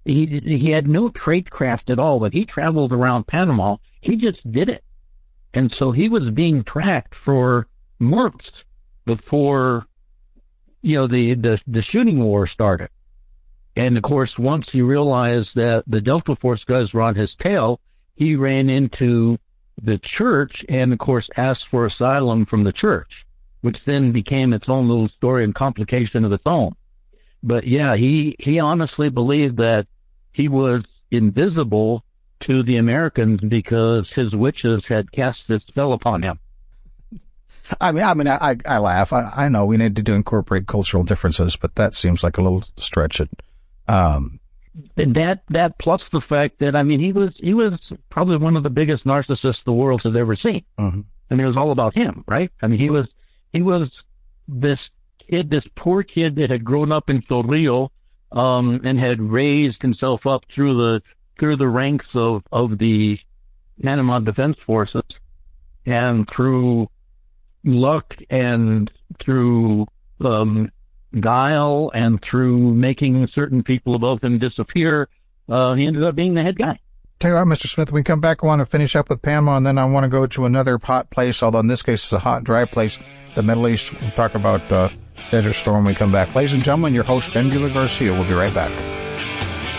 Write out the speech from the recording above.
he had no tradecraft at all, but he traveled around Panama. He just did it. And so he was being tracked for months before, the shooting war started. And of course, once he realized that the Delta Force guys were on his tail, he ran into the church and of course asked for asylum from the church, which then became its own little story and complication of its own. But yeah, he honestly believed that he was invisible to the Americans because his witches had cast this spell upon him. I laugh. I know we need to incorporate cultural differences, but that seems like a little stretch. And that plus the fact that, he was probably one of the biggest narcissists the world has ever seen. Mm-hmm. And it was all about him, right? He was this kid, this poor kid that had grown up in Torrio, and had raised himself up through the ranks of the Panama Defense Forces, and through luck and through guile and through making certain people above him disappear, he ended up being the head guy. Tell you what, Mr. Smith, when we come back, I want to finish up with Panama, and then I want to go to another hot place, although in this case it's a hot, dry place, the Middle East. We'll talk about Desert Storm when we come back. Ladies and gentlemen, your host, Ben Bueller Garcia. We'll be right back.